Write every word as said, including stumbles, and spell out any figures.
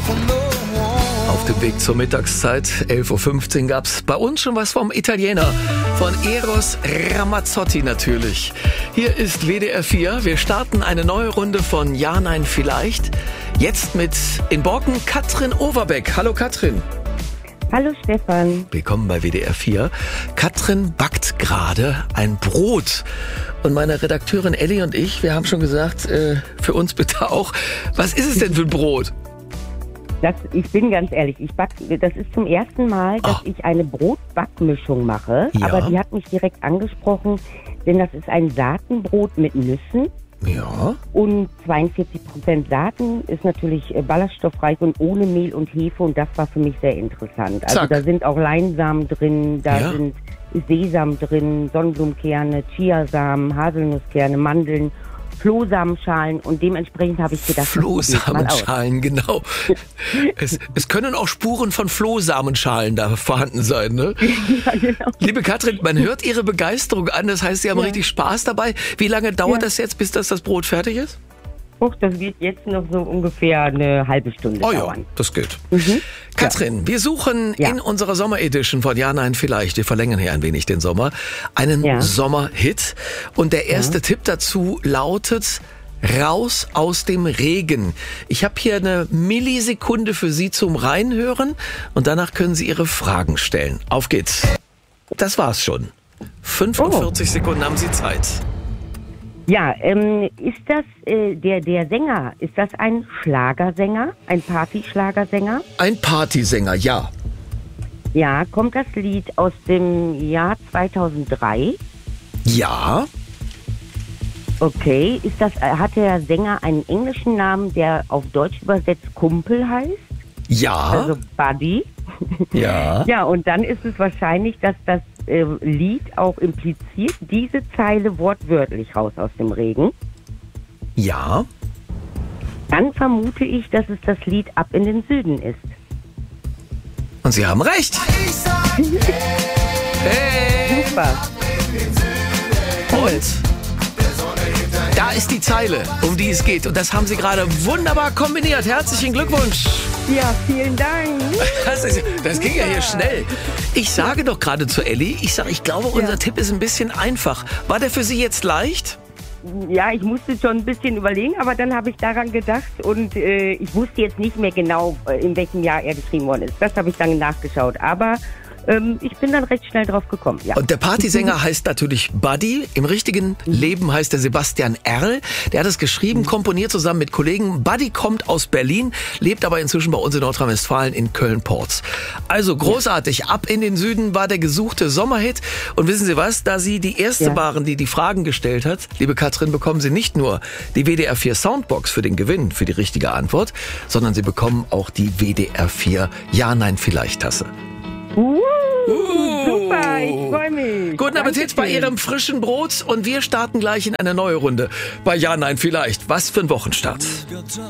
Auf dem Weg zur Mittagszeit, elf Uhr fünfzehn, gab es bei uns schon was vom Italiener, von Eros Ramazzotti natürlich. Hier ist W D R vier. Wir starten eine neue Runde von Ja, Nein, Vielleicht. Jetzt mit in Borken Katrin Overbeck. Hallo Katrin. Hallo Stefan. Willkommen bei W D R vier. Katrin backt gerade ein Brot. Und meine Redakteurin Elli und ich, wir haben schon gesagt, äh, für uns bitte auch, was ist es denn für ein Brot? Das, ich bin ganz ehrlich, ich back, das ist zum ersten Mal, dass Ach. ich eine Brotbackmischung mache. Ja. Aber die hat mich direkt angesprochen, denn das ist ein Saatenbrot mit Nüssen. Ja. Und zweiundvierzig Prozent Saaten ist natürlich äh, ballaststoffreich und ohne Mehl und Hefe. Und das war für mich sehr interessant. Also Zack. da sind auch Leinsamen drin, da Ja. sind Sesam drin, Sonnenblumenkerne, Chiasamen, Haselnusskerne, Mandeln, Flohsamenschalen. Und dementsprechend habe ich gedacht, das probier's mal aus. Flohsamenschalen, genau. es, es können auch Spuren von Flohsamenschalen da vorhanden sein, ne? Ja, genau. Liebe Katrin, man hört Ihre Begeisterung an, das heißt, Sie haben Ja. richtig Spaß dabei. Wie lange dauert Ja. das jetzt, bis das, das Brot fertig ist? Och, das wird jetzt noch so ungefähr eine halbe Stunde Oh ja, dauern. das geht. Mhm. Katrin, wir suchen Ja. in unserer Sommeredition von Ja, Nein, Vielleicht, wir verlängern hier ein wenig den Sommer, einen Ja. Sommerhit. Und der erste Tipp dazu lautet: Raus aus dem Regen. Ich habe hier eine Millisekunde für Sie zum Reinhören und danach können Sie Ihre Fragen stellen. Auf geht's. Das war's schon. fünfundvierzig Sekunden haben Sie Zeit. Ja, ähm, ist das äh, der der Sänger? Ist das ein Schlagersänger, ein Partyschlagersänger? Ein Partysänger, ja. Ja, kommt das Lied aus dem Jahr zweitausenddrei? Ja. Okay, ist das äh, hat der Sänger einen englischen Namen, der auf Deutsch übersetzt Kumpel heißt? Ja. Also Buddy. Ja. Ja, und dann ist es wahrscheinlich, dass das äh, Lied auch impliziert, diese Zeile wortwörtlich raus aus dem Regen. Ja. Dann vermute ich, dass es das Lied Ab in den Süden ist. Und Sie haben recht. Hey. Super. Und da ist die Zeile, um die es geht. Und das haben Sie gerade wunderbar kombiniert. Herzlichen Glückwunsch. Ja, vielen Dank. Das, ist, das ging ja hier schnell. Ich sage doch gerade zu Elli, ich sage, ich glaube, unser Ja. Tipp ist ein bisschen einfach. War der für Sie jetzt leicht? Ja, ich musste schon ein bisschen überlegen, aber dann habe ich daran gedacht und äh, ich wusste jetzt nicht mehr genau, äh, in welchem Jahr er geschrieben worden ist. Das habe ich dann nachgeschaut, aber ähm, ich bin dann recht schnell drauf gekommen, ja. Und der Partysänger heißt natürlich Buddy. Im richtigen Leben heißt er Sebastian Erl. Der hat es geschrieben, komponiert zusammen mit Kollegen. Buddy kommt aus Berlin, lebt aber inzwischen bei uns in Nordrhein-Westfalen in Köln-Porz. Also großartig. Ab in den Süden war der gesuchte Sommerhit. Und wissen Sie was? Da Sie die erste Ja. waren, die die Fragen gestellt hat, liebe Katrin, bekommen Sie nicht nur die W D R vier Soundbox für den Gewinn, für die richtige Antwort, sondern Sie bekommen auch die W D R vier Ja, Nein, Vielleicht Tasse. Uh, super, ich freue mich. Guten Appetit bei Dankeschön. Ihrem frischen Brot und wir starten gleich in eine neue Runde bei Ja, Nein, Vielleicht. Was für ein Wochenstart.